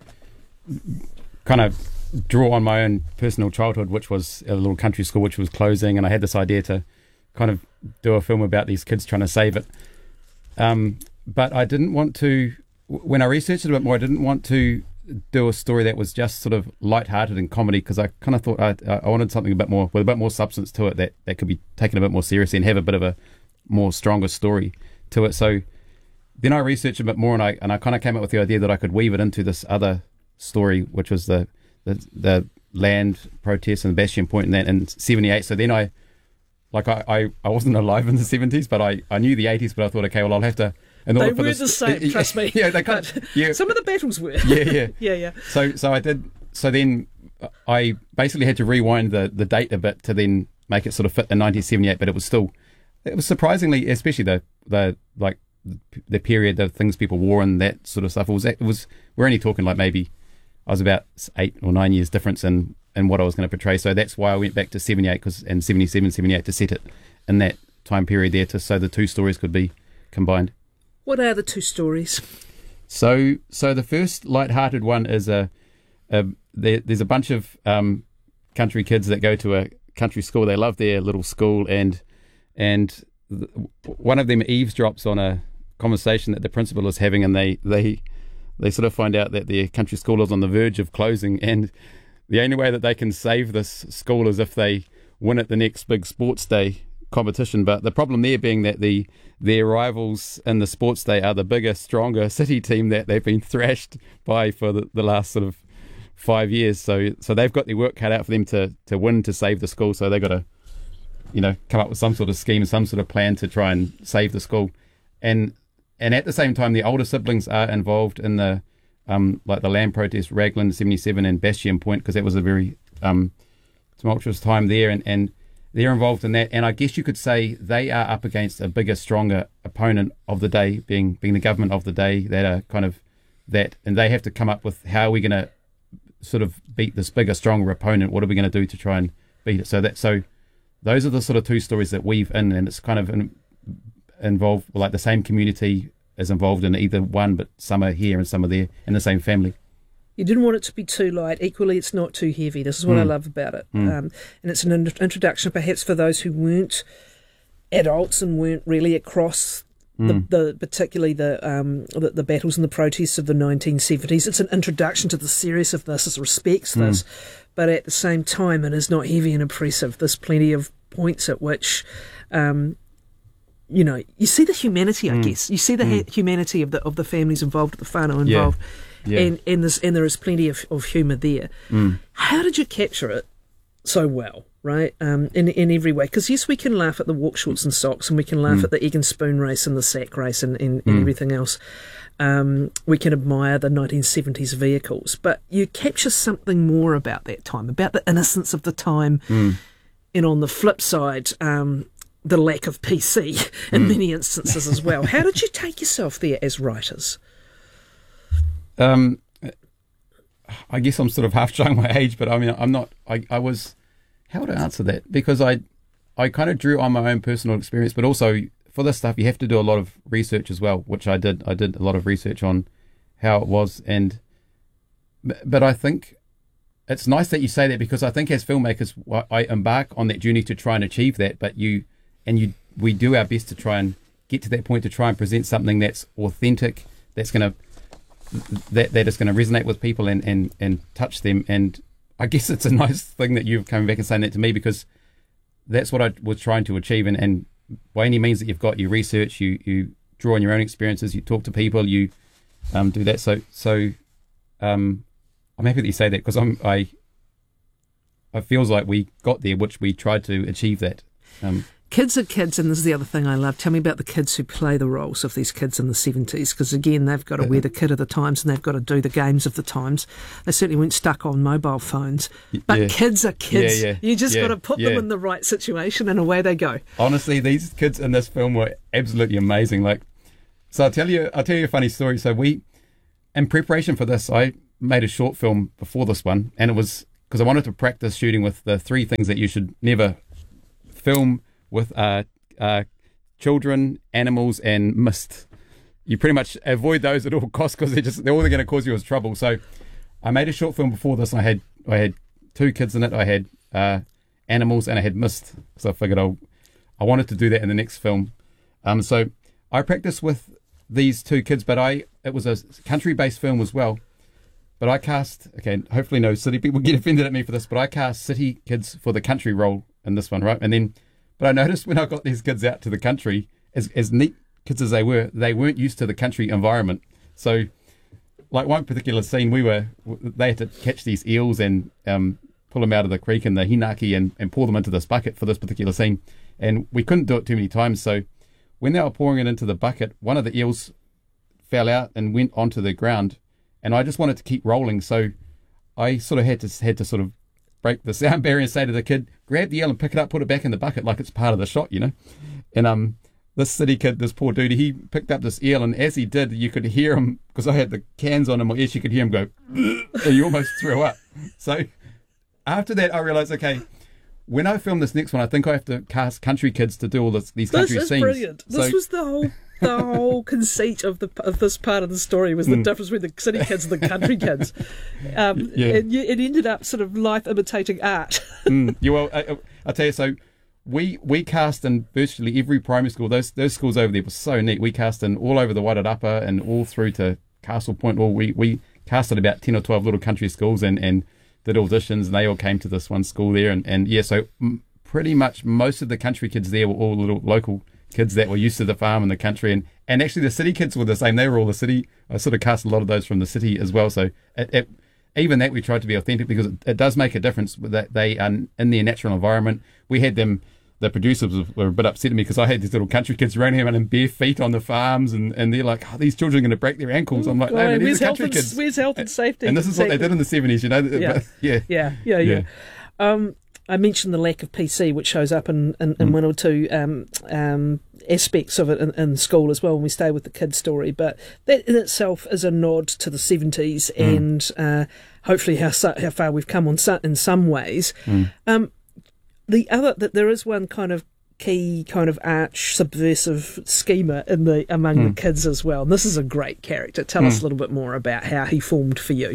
kind of draw on my own personal childhood, which was a little country school which was closing, and I had this idea to kind of do a film about these kids trying to save it. Um, but I didn't want to, when I researched it a bit more, I didn't want to do a story that was just sort of light-hearted and comedy, because I kind of thought I, I wanted something a bit more, with a bit more substance to it, that, that could be taken a bit more seriously and have a bit of a more stronger story to it. So then I researched a bit more, and I and I kind of came up with the idea that I could weave it into this other story, which was the the, the land protests and Bastion Point and that in seventy-eight. So then I, like I, I, I wasn't alive in the seventies, but I, I knew the eighties, but I thought, okay, well, I'll have to... In they order were for this, the same, trust me. Yeah, they can't, yeah. Some of the battles were. Yeah, yeah. yeah, yeah. So so I did... So then I basically had to rewind the, the date a bit to then make it sort of fit in nineteen seventy-eight, but it was still... It was surprisingly, especially the, the like, the period, the things people wore and that sort of stuff. It was... It was we're only talking like maybe... I was about eight or nine years difference in, in what I was going to portray. So that's why I went back to seventy-eight cause, and seventy-seven, seventy-eight to set it in that time period there, to so the two stories could be combined. What are the two stories? So so the first light-hearted one is a, a there, there's a bunch of um, country kids that go to a country school. They love their little school, and and th- one of them eavesdrops on a conversation that the principal is having, and they they they sort of find out that their country school is on the verge of closing, and the only way that they can save this school is if they win at the next big sports day competition. But the problem there being that the their rivals in the sports day are the bigger, stronger city team that they've been thrashed by for the, the last sort of five years. So so they've got their work cut out for them to, to win, to save the school. So they've got to, you know, come up with some sort of scheme, some sort of plan to try and save the school. And and at the same time, the older siblings are involved in the um like the land protest, Raglan seventy-seven and Bastion Point, because that was a very um tumultuous time there, and, and they're involved in that. And I guess you could say they are up against a bigger, stronger opponent of the day, being being the government of the day, that are kind of that, and they have to come up with how are we going to sort of beat this bigger, stronger opponent. What are we going to do to try and beat it? So that so those are the sort of two stories that weave in, and it's kind of in, involved, like the same community is involved in either one, but some are here and some are there in the same family. You didn't want it to be too light. Equally, it's not too heavy. This is what mm. I love about it. Mm. Um, and it's an in- introduction perhaps for those who weren't adults and weren't really across mm. the, the particularly the, um, the the battles and the protests of the nineteen seventies. It's an introduction to the seriousness of this, it respects mm. this, but at the same time it is not heavy and oppressive. There's plenty of points at which... Um, you know, you see the humanity, I mm. guess. You see the mm. ha- humanity of the of the families involved, the whānau involved, yeah. Yeah. and and there's and there is plenty of, of humour there. Mm. How did you capture it so well, right? Um, in in every way, because yes, we can laugh at the walk shorts and socks, and we can laugh mm. at the egg and spoon race and the sack race and and, and mm. everything else. Um, we can admire the nineteen seventies vehicles, but you capture something more about that time, about the innocence of the time, mm. and on the flip side. Um, the lack of P C in mm. many instances as well. How did you take yourself there as writers? Um, I guess I'm sort of half showing my age, but I mean, I'm not, I, I was, how would I answer that? Because I, I kind of drew on my own personal experience, but also for this stuff, you have to do a lot of research as well, which I did. I did a lot of research on how it was. And, but I think it's nice that you say that, because I think as filmmakers, I embark on that journey to try and achieve that, but you, And you, we do our best to try and get to that point, to try and present something that's authentic, that's going to that that is going to resonate with people and, and, and touch them. And I guess it's a nice thing that you've come back and saying that to me, because that's what I was trying to achieve. And, and by any means that you've got, you research, you you draw on your own experiences, you talk to people, you um, do that. So so um, I'm happy that you say that, because I'm I. It feels like we got there, which we tried to achieve that. Um, Kids are kids, and this is the other thing I love. Tell me about the kids who play the roles of these kids in the seventies, because again, they've got to wear the kit of the times and they've got to do the games of the times. They certainly weren't stuck on mobile phones. But yeah. kids are kids. Yeah, yeah, you just yeah, got to put yeah. them in the right situation and away they go. Honestly, these kids in this film were absolutely amazing. Like, so I'll tell you, I'll tell you a funny story. So we, in preparation for this, I made a short film before this one, and it was because I wanted to practice shooting with the three things that you should never film with uh, uh, children, animals, and mist. You pretty much avoid those at all costs, because they're just they're all they're going to cause you is trouble. So I made a short film before this. And I had I had two kids in it. I had uh, animals, and I had mist. So I figured I I wanted to do that in the next film. Um, so I practiced with these two kids, but I it was a country-based film as well. But I cast, okay, hopefully no city people get offended at me for this, but I cast city kids for the country role in this one, right? And then, but I noticed when I got these kids out to the country, as as neat kids as they were, they weren't used to the country environment. So, like one particular scene, we were, they had to catch these eels and um, pull them out of the creek in the hinaki and, and pour them into this bucket for this particular scene. And we couldn't do it too many times. So when they were pouring it into the bucket, one of the eels fell out and went onto the ground. And I just wanted to keep rolling, so I sort of had to had to sort of break the sound barrier and say to the kid, grab the eel and pick it up, put it back in the bucket like it's part of the shot, you know. And um, this city kid, this poor dude, he picked up this eel, and as he did, you could hear him, because I had the cans on in my ears, you could hear him go, and you almost threw up. So after that, I realised, okay, when I film this next one, I think I have to cast country kids to do all this, these country this is scenes. Brilliant. This so, was the whole the whole conceit of the of this part of the story was the mm. difference between the city kids and the country kids. Um, yeah. And you, it ended up sort of life imitating art. mm. Yeah, well, I, I'll tell you, so we we cast in virtually every primary school. Those those schools over there were so neat. We cast in all over the Wairarapa and all through to Castle Point. Well, we, we casted about ten or twelve little country schools and, and did auditions, and they all came to this one school there. And, and yeah, so pretty much most of the country kids there were all little local kids that were used to the farm and the country, and, and actually the city kids were the same. They were all the city. I sort of cast a lot of those from the city as well. So it, it, even that we tried to be authentic, because it, it does make a difference that they are in their natural environment. We had them, the producers were a bit upset at me because I had these little country kids running around in bare feet on the farms, and, and they're like, oh, these children are going to break their ankles. I'm like, no, oh, no, these where's are country health kids. And, where's health and safety? And this is exactly what they did in the seventies, you know. Yeah, but, yeah. yeah, yeah, yeah. yeah. Um, I mentioned the lack of P C, which shows up in, in, in mm. one or two um, um, aspects of it in, in school as well when we stay with the kids' story. But that in itself is a nod to the seventies mm. and uh, hopefully how how far we've come on so, in some ways. Mm. Um, the other that there is one kind of key kind of arch subversive schemer in the among mm. the kids as well. And this is a great character. Tell mm. us a little bit more about how he formed for you.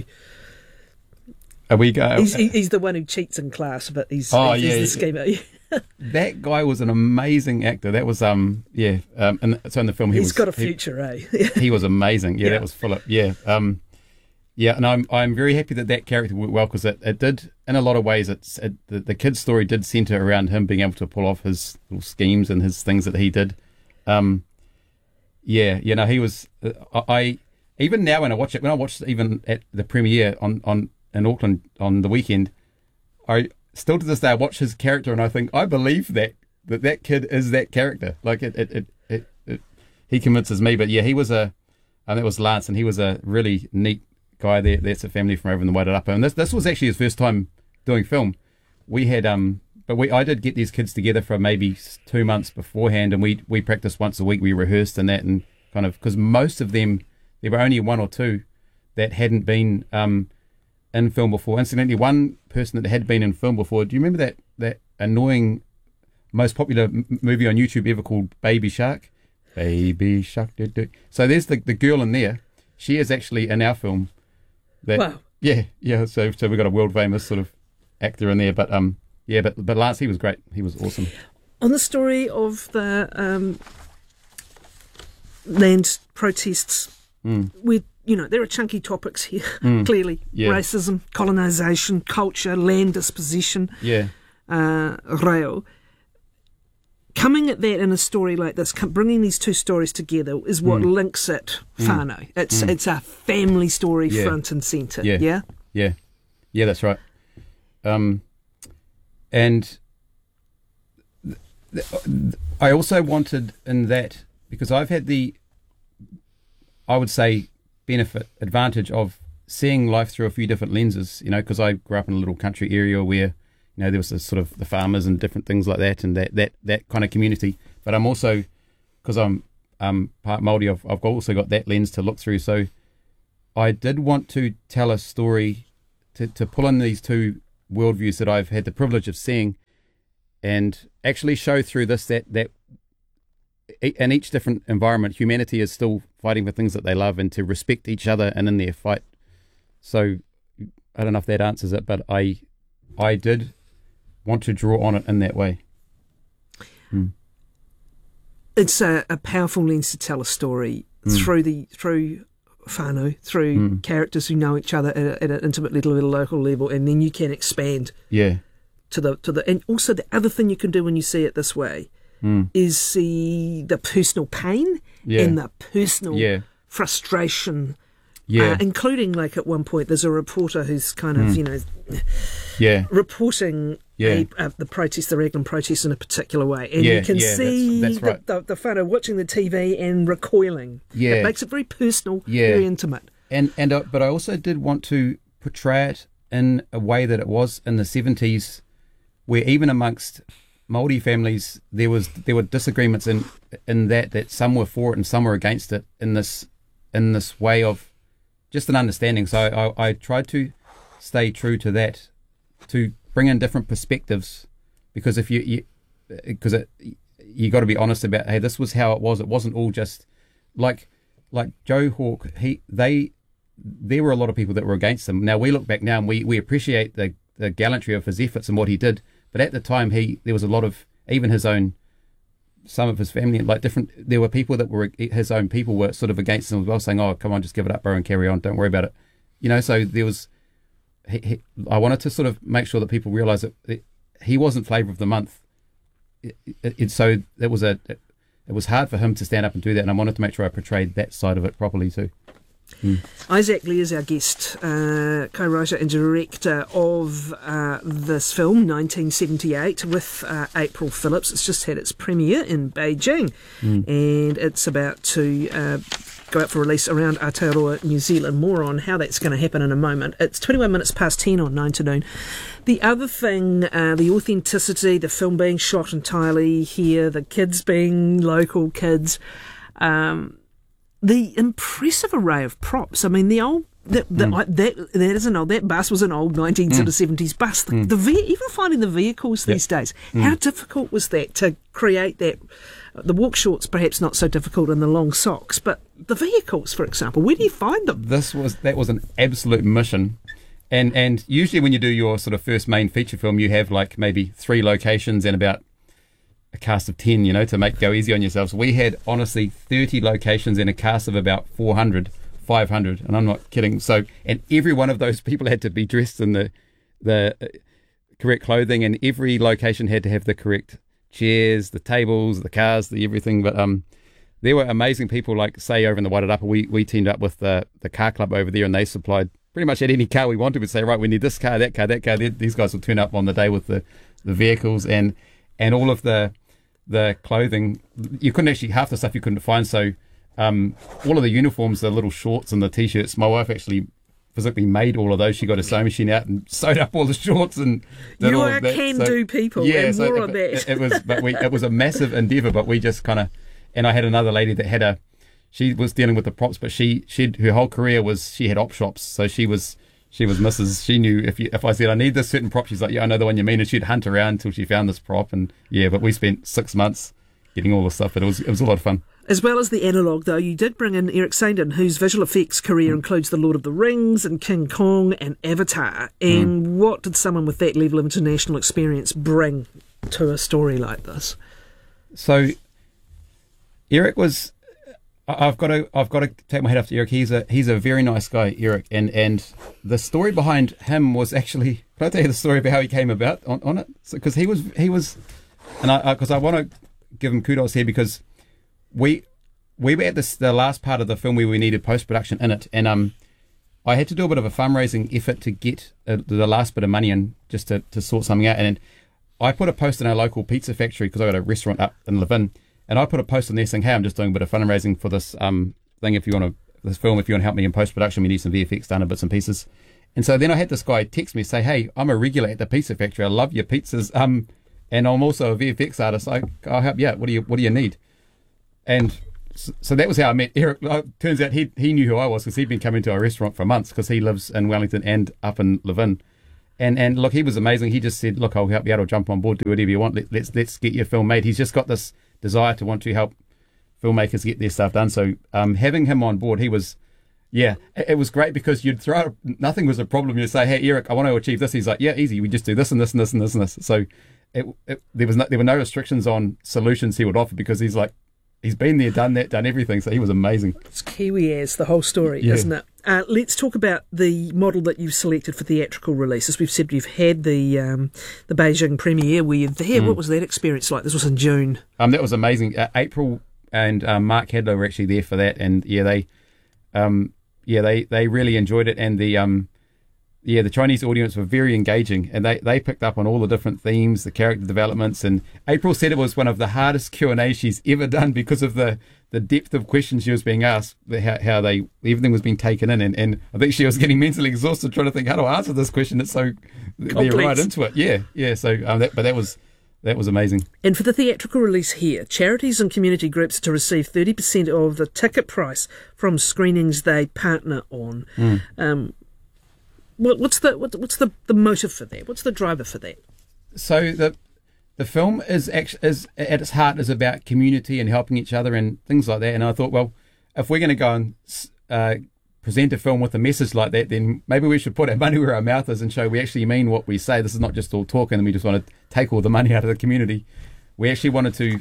Are we go? He's, he's the one who cheats in class, but he's, oh, he's yeah, the schemer. That guy was an amazing actor. That was um yeah um and so in the film he he's was, got a future, he, eh? He was amazing. Yeah, yeah, that was Philip. Yeah, um yeah, and I'm I'm very happy that that character worked well, because it, it did in a lot of ways. It's it, the, the kid's story did centre around him being able to pull off his little schemes and his things that he did. Um, yeah, you know he was. Uh, I even now when I watch it, when I watched it even at the premiere on on. in Auckland on the weekend, I still to this day I watch his character and I think I believe that that, that kid is that character. Like it, it, it, it, it he convinces me. But yeah, he was a, and it was Lance, and he was a really neat guy. There, that's a family from over in the Wairarapa, and this this was actually his first time doing film. We had um, but we I did get these kids together for maybe two months beforehand, and we we practiced once a week. We rehearsed and that, and kind of because most of them there were only one or two that hadn't been um. in film before. Incidentally, one person that had been in film before, do you remember that that annoying, most popular m- movie on YouTube ever called Baby Shark? Baby Shark. Do, do. So there's the, the girl in there. She is actually in our film. That, wow. Yeah, yeah. So so we got a world famous sort of actor in there. But um, yeah, but but Lance, he was great. He was awesome. On the story of the um, land protests, mm. we. You know, there are chunky topics here, mm. clearly. Yeah. Racism, colonisation, culture, land disposition, yeah. uh, reo. coming at that in a story like this, bringing these two stories together is what mm. links it whānau. Mm. It's mm. it's a family story yeah. front and centre. Yeah. yeah, yeah, yeah. That's right. Um, and th- th- I also wanted in that, because I've had the, I would say, benefit, advantage of seeing life through a few different lenses, you know, because I grew up in a little country area where, you know, there was this sort of the farmers and different things like that, and that, that, that kind of community. But I'm also, because I'm um, part Māori, I've, I've also got that lens to look through. So I did want to tell a story, to, to pull in these two worldviews that I've had the privilege of seeing, and actually show through this that, that in each different environment, humanity is still fighting for things that they love, and to respect each other and in their fight. So I don't know if that answers it, but I I did want to draw on it in that way. Mm. It's a, a powerful lens to tell a story mm. through the through whānau, through mm. characters who know each other at, a, at an intimate level, at a local level, and then you can expand. Yeah. To the to the and also the other thing you can do when you see it this way mm. is see the personal pain yeah. and the personal yeah. frustration. Yeah, uh, including like at one point, there's a reporter who's kind of mm. you know, yeah, reporting yeah. A, uh, the protest, the Raglan protest in a particular way, and yeah, you can yeah, see that's, that's right. the, the, the whānau watching the T V and recoiling. Yeah, it makes it very personal, yeah. very intimate. And and uh, but I also did want to portray it in a way that it was in the seventies, where even amongst Māori families there was there were disagreements in in that that some were for it and some were against it in this in this way of just an understanding. So I, I tried to stay true to that, to bring in different perspectives, because if you, because you, it, you got to be honest about, hey, this was how it was. It wasn't all just like like Joe Hawke. He they there were a lot of people that were against him. Now we look back now and we, we appreciate the, the gallantry of his efforts and what he did. But at the time, he there was a lot of, even his own, some of his family, like different, there were people that were, his own people were sort of against him as well, saying, oh, come on, just give it up, bro, and carry on. Don't worry about it. You know, so there was, he, he, I wanted to sort of make sure that people realise that it, he wasn't flavour of the month. It, it, it, so it was a, it, it was hard for him to stand up and do that, and I wanted to make sure I portrayed that side of it properly too. Mm. Isaac Lee is our guest, uh, co-writer and director of uh, this film, nineteen seventy-eight, with uh, April Phillips. It's just had its premiere in Beijing, mm. and it's about to uh, go out for release around Aotearoa, New Zealand. More on how that's going to happen in a moment. It's twenty-one minutes past ten on Nine to Noon. The other thing, uh, the authenticity, the film being shot entirely here, the kids being local kids, um, the impressive array of props. I mean, the old that that, mm. I, that that is an old that bus was an old nineteen mm. sort of seventies bus. The, mm. the ve- even finding the vehicles yep. these days, mm. how difficult was that to create that? The walk shorts perhaps not so difficult, and the long socks, but the vehicles, for example, where do you find them? This was that was an absolute mission. And and usually when you do your sort of first main feature film, you have like maybe three locations and about a cast of ten, you know, to make go easy on yourselves. We had honestly thirty locations and a cast of about four hundred, five hundred, and I'm not kidding. So, and every one of those people had to be dressed in the the correct clothing, and every location had to have the correct chairs, the tables, the cars, the everything. But um, there were amazing people, like say over in the Wairarapa, we we teamed up with the the car club over there, and they supplied pretty much at any car we wanted. We'd say, right, we need this car, that car, that car. These guys would turn up on the day with the, the vehicles and and all of the the clothing. You couldn't actually, half the stuff you couldn't find. So um, all of the uniforms, the little shorts and the t-shirts, my wife actually physically made all of those. She got a sewing machine out and sewed up all the shorts and did you all are of that. can-do so, people, yeah, and so more it, on that. It, it was, but we it was a massive endeavour. But we just kind of, and I had another lady that had a, she was dealing with the props, but she she her whole career was she had op shops, so she was. She was Missus She knew if you, if I said I need this certain prop, she's like, yeah, I know the one you mean, and she'd hunt around until she found this prop, and yeah, but we spent six months getting all the stuff, but it was it was a lot of fun. As well as the analogue, though, you did bring in Eric Saindon, whose visual effects career mm. includes The Lord of the Rings and King Kong and Avatar. And mm. what did someone with that level of international experience bring to a story like this? So, Eric was. I've got to I've got to take my hat off to Eric. He's a he's a very nice guy, Eric, and and the story behind him was actually. Can I tell you the story about how he came about on, on it? Because so, he was he was, and I because I, I want to give him kudos here because we we were at this the last part of the film where we needed post production in it, and um, I had to do a bit of a fundraising effort to get uh, the last bit of money in just to, to sort something out. And I put a post in our local pizza factory because I got a restaurant up in Levin, and I put a post in there saying, "Hey, I'm just doing a bit of fundraising for this um thing. If you want to this film, if you want to help me in post production, we need some V F X done and bits and pieces." And so then I had this guy text me say, "Hey, I'm a regular at the pizza factory. I love your pizzas. Um, and I'm also a V F X artist. I, I'll help you out. What do you What do you need?" And so, so that was how I met Eric. Uh, turns out he he knew who I was because he'd been coming to our restaurant for months because he lives in Wellington and up in Levin. And and look, he was amazing. He just said, "Look, I'll help you out. I'll jump on board. Do whatever you want. Let, let's let's get your film made." He's just got this desire to want to help filmmakers get their stuff done. So um, having him on board, he was. Yeah, it was great because you'd throw, nothing was a problem. You'd say, "Hey, Eric, I want to achieve this." He's like, "Yeah, easy. We just do this and this and this and this and this." So it, it, there was no, there were no restrictions on solutions he would offer because he's like, he's been there, done that, done everything. So he was amazing. It's Kiwi as the whole story, yeah. Isn't it? Uh, let's talk about the model that you've selected for theatrical release. As we've said, you've had the um, the Beijing premiere where you're there. Mm. What was that experience like? This was in June. Um, that was amazing. Uh, April and um, Mark Hadlow were actually there for that, and yeah, they. Um, Yeah, they, they really enjoyed it, and the um, yeah, the Chinese audience were very engaging, and they, they picked up on all the different themes, the character developments, and April said it was one of the hardest Q and A she's ever done because of the, the depth of questions she was being asked, how, how they everything was being taken in, and, and I think she was getting mentally exhausted trying to think how do I answer this question. It's so they're right into it. Yeah, yeah. So um, that, but that was. That was amazing. And for the theatrical release here, charities and community groups are to receive thirty percent of the ticket price from screenings they partner on. Mm. Um, what, what's the what, what's the, the motive for that? What's the driver for that? So the the film is actually, is at its heart is about community and helping each other and things like that. And I thought, well, if we're going to go and uh, present a film with a message like that, then maybe we should put our money where our mouth is and show we actually mean what we say. This is not just all talk and we just want to take all the money out of the community. We actually wanted to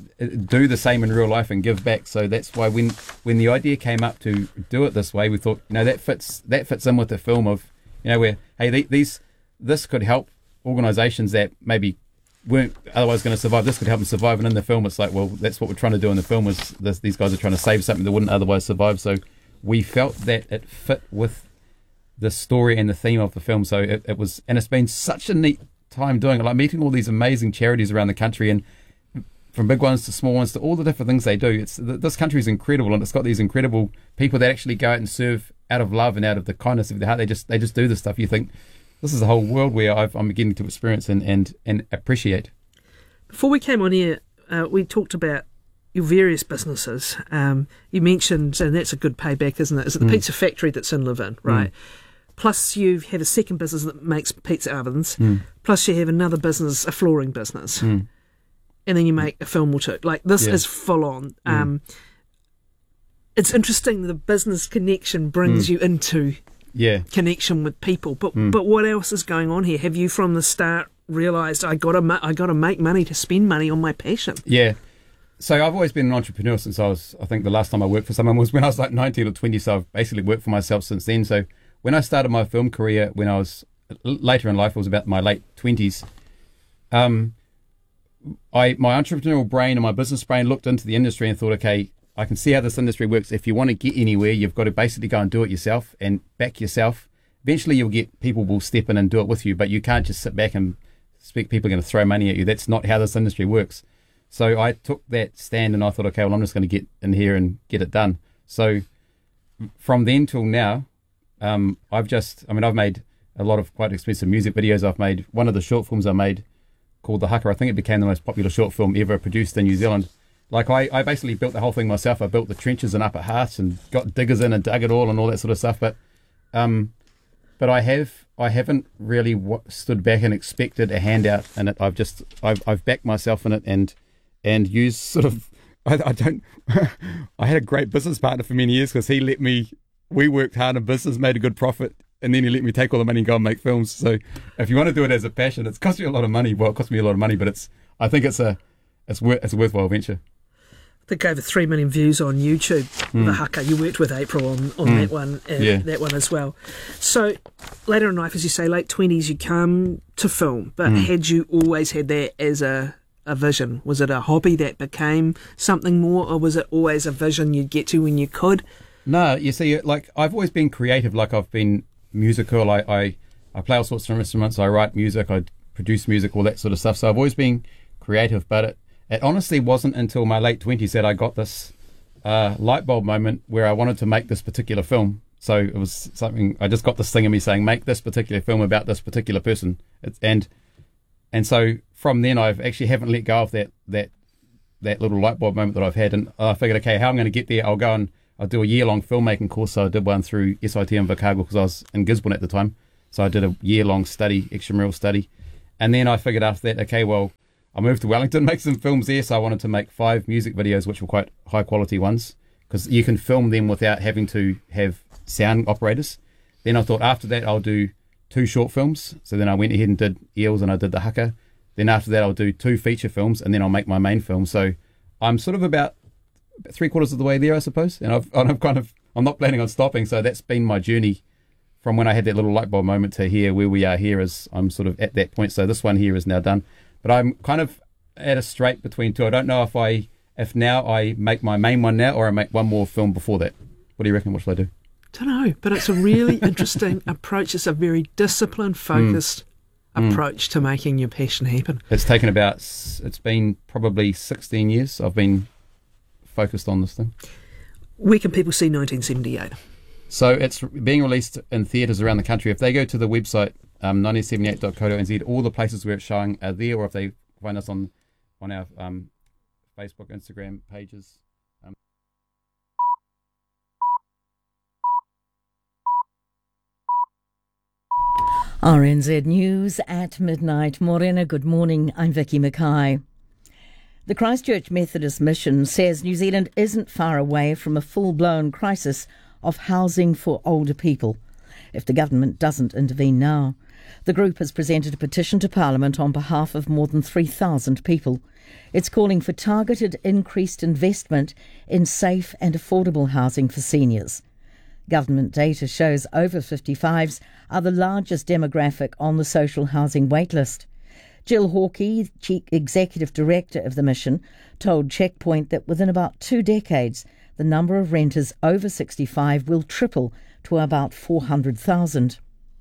do the same in real life and give back. So that's why when when the idea came up to do it this way, we thought, you know, that fits that fits in with the film of, you know, where, hey, these this could help organisations that maybe weren't otherwise going to survive. This could help them survive. And in the film, it's like, well, that's what we're trying to do in the film is this, these guys are trying to save something that wouldn't otherwise survive. So we felt that it fit with the story and the theme of the film. So it, it was, and it's been such a neat time doing it, like meeting all these amazing charities around the country, and from big ones to small ones to all the different things they do. It's this country is incredible, and it's got these incredible people that actually go out and serve out of love and out of the kindness of their heart. They just they just do this stuff. You think this is a whole world where I've, I'm beginning to experience and, and, and appreciate. Before we came on here, uh, we talked about your various businesses. Um, you mentioned, and that's a good payback, isn't it? Is it the mm. pizza factory that's in Levin, right? Mm. Plus you have a second business that makes pizza ovens. Mm. Plus you have another business, a flooring business. Mm. And then you make a film or two. Like, this yeah. is full on. Um, mm. It's interesting the business connection brings mm. you into yeah. connection with people. But mm. but what else is going on here? Have you from the start realised I got to I got to make money to spend money on my passion? Yeah. So I've always been an entrepreneur since I was, I think the last time I worked for someone was when I was like nineteen or twenty, so I've basically worked for myself since then. So when I started my film career, when I was later in life, it was about my late twenties, um, I my entrepreneurial brain and my business brain looked into the industry and thought, okay, I can see how this industry works. If you want to get anywhere, you've got to basically go and do it yourself and back yourself. Eventually you'll get, people will step in and do it with you, but you can't just sit back and expect people are going to throw money at you. That's not how this industry works. So I took that stand and I thought, okay, well, I'm just going to get in here and get it done. So from then till now, um, I've just, I mean, I've made a lot of quite expensive music videos. I've made one of the short films I made called The Haka. I think it became the most popular short film ever produced in New Zealand. Like I, I basically built the whole thing myself. I built the trenches in Upper Heart and got diggers in and dug it all and all that sort of stuff. But, um, but I have, I haven't really w- stood back and expected a handout in it. I've just, I've, I've backed myself in it and, and used sort of, I, I don't, I had a great business partner for many years because he let me, we worked hard in business, made a good profit, and then he let me take all the money and go and make films. So if you want to do it as a passion, it's cost me a lot of money. Well, it cost me a lot of money, but it's, I think it's a, it's, wor- it's a worthwhile venture. I think over three million views on YouTube, mm. The Haka. You worked with April on, on mm. that one, uh, yeah. that one as well. So later in life, as you say, late twenties, you come to film, but mm. had you always had that as a a vision? Was it a hobby that became something more, or was it always a vision you'd get to when you could? No, you see, like, I've always been creative. Like, I've been musical. I, I, I play all sorts of instruments. I write music. I produce music, all that sort of stuff. So I've always been creative. But it, it honestly wasn't until my late twenties that I got this uh, light bulb moment where I wanted to make this particular film. So it was something, I just got this thing in me saying, make this particular film about this particular person. It's, and and so from then I've actually haven't let go of that that that little light bulb moment that I've had. And I figured, okay, how I'm going to get there, I'll go and I'll do a year-long filmmaking course. So I did one through S I T in Invercargill because I was in Gisborne at the time. So I did a year-long study, extramural study. And then I figured after that, okay, well, I moved to Wellington, make some films there. So I wanted to make five music videos, which were quite high-quality ones, because you can film them without having to have sound operators. Then I thought after that I'll do two short films. So then I went ahead and did Eels and I did The Haka. Then after that I'll do two feature films and then I'll make my main film. So I'm sort of about three quarters of the way there, I suppose. And I've, and I've kind of, I'm not planning on stopping. So that's been my journey from when I had that little light bulb moment to here, where we are here is I'm sort of at that point. So this one here is now done. But I'm kind of at a straight between two. I don't know if I, if now I make my main one now or I make one more film before that. What do you reckon? What should I do? Don't know, but it's a really interesting approach. It's a very disciplined, focused mm. approach mm. to making your passion happen. It's taken about, it's been probably sixteen years I've been focused on this thing. Where can people see nineteen seventy-eight? So it's being released in theatres around the country. If they go to the website, um, nineteen seventy-eight dot co dot n z, all the places where it's showing are there, or if they find us on, on our um, Facebook, Instagram pages. Um, R N Z News at midnight. Morena, good morning. I'm Vicky Mackay. The Christchurch Methodist Mission says New Zealand isn't far away from a full-blown crisis of housing for older people if the government doesn't intervene now. The group has presented a petition to Parliament on behalf of more than three thousand people. It's calling for targeted increased investment in safe and affordable housing for seniors. Government data shows over fifty-fives are the largest demographic on the social housing waitlist. Jill Hawkey, Chief Executive Director of the mission, told Checkpoint that within about two decades, the number of renters over sixty-five will triple to about four hundred thousand.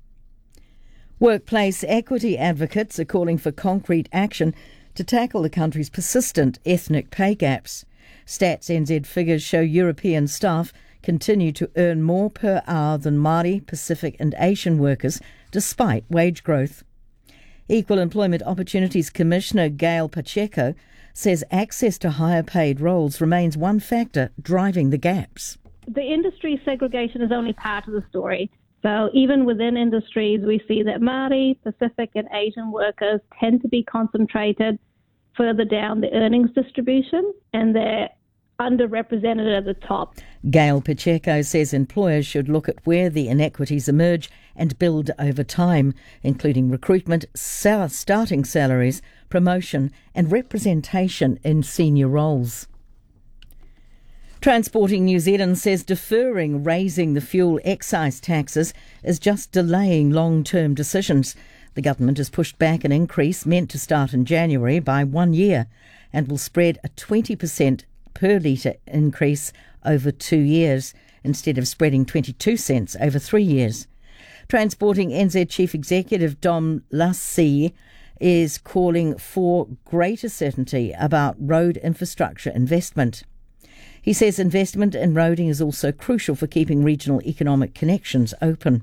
Workplace equity advocates are calling for concrete action to tackle the country's persistent ethnic pay gaps. Stats N Z figures show European staff continue to earn more per hour than Māori, Pacific and Asian workers, despite wage growth. Equal Employment Opportunities Commissioner Gail Pacheco says access to higher paid roles remains one factor driving the gaps. The industry segregation is only part of the story. So even within industries, we see that Māori, Pacific and Asian workers tend to be concentrated further down the earnings distribution, and they're underrepresented at the top. Gail Pacheco says employers should look at where the inequities emerge and build over time, including recruitment, starting salaries, promotion and representation in senior roles. Transporting New Zealand says deferring raising the fuel excise taxes is just delaying long-term decisions. The government has pushed back an increase meant to start in January by one year and will spread a twenty percent per litre increase over two years instead of spreading twenty-two cents over three years. Transporting N Z Chief Executive Dom Lassie is calling for greater certainty about road infrastructure investment. He says investment in roading is also crucial for keeping regional economic connections open.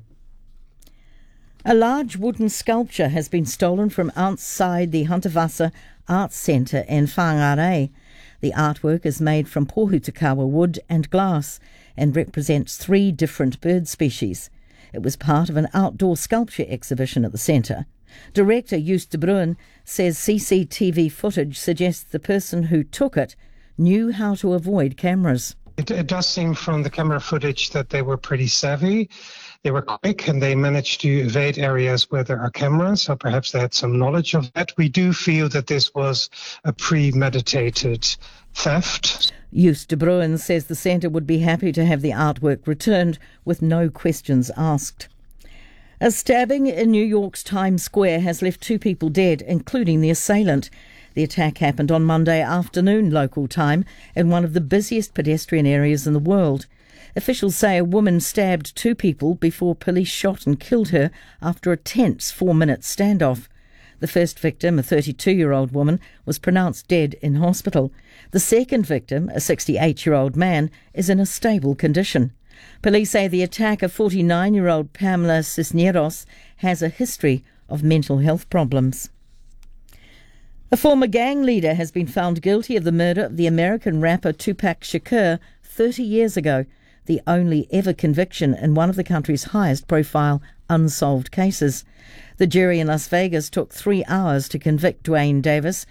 A large wooden sculpture has been stolen from outside the Huntavasa Arts Centre in Whangarei. The artwork is made from Pohutakawa wood and glass and represents three different bird species. It was part of an outdoor sculpture exhibition at the centre. Director Joost de Bruin says C C T V footage suggests the person who took it knew how to avoid cameras. It, it does seem from the camera footage that they were pretty savvy. They were quick and they managed to evade areas where there are cameras, so perhaps they had some knowledge of that. We do feel that this was a premeditated theft. Joost de Bruin says the centre would be happy to have the artwork returned with no questions asked. A stabbing in New York's Times Square has left two people dead, including the assailant. The attack happened on Monday afternoon local time in one of the busiest pedestrian areas in the world. Officials say a woman stabbed two people before police shot and killed her after a tense four-minute standoff. The first victim, a thirty-two-year-old woman, was pronounced dead in hospital. The second victim, a sixty-eight-year-old man, is in a stable condition. Police say the attacker, forty-nine-year-old Pamela Cisneros, has a history of mental health problems. A former gang leader has been found guilty of the murder of the American rapper Tupac Shakur thirty years ago, the only ever conviction in one of the country's highest-profile unsolved cases. The jury in Las Vegas took three hours to convict Duane Davis,